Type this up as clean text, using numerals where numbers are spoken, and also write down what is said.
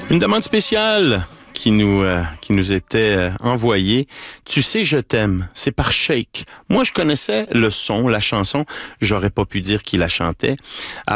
Une demande spéciale qui nous était envoyée. Tu sais, je t'aime. C'est par Shake. Moi, je connaissais le son, la chanson. J'aurais pas pu dire qui la chantait.